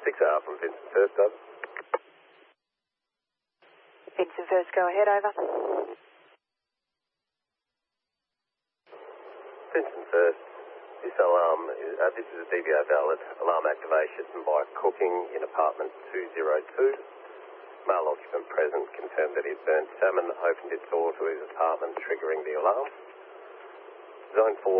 6R from Vincent First, over. Vincent First, go ahead, over. Vincent First, this alarm, this is a DVO valid alarm activation by cooking in apartment 202. Male occupant present confirmed that he had burnt salmon, opened its door to his apartment, triggering the alarm. Zone 4.